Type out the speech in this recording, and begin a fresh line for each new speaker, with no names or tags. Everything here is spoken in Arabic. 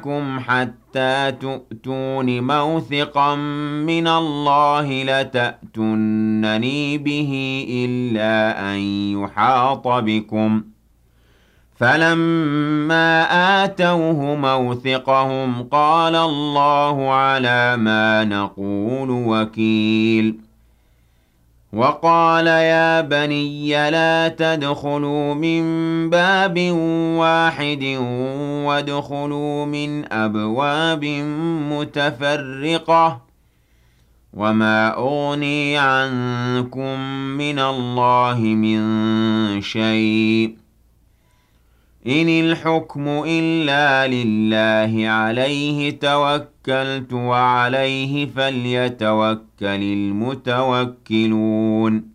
حتى تؤتون موثقا من الله لتأتونني به إلا أن يحاط بكم. فلما آتوه موثقهم قال الله على ما نقول وكيل. وقال يا بني لا تدخلوا من باب واحد وادخلوا من أبواب متفرقة وما أغني عنكم من الله من شيء إن الحكم إلا لله عليه توكلت وعليه فليتوكل المتوكلون.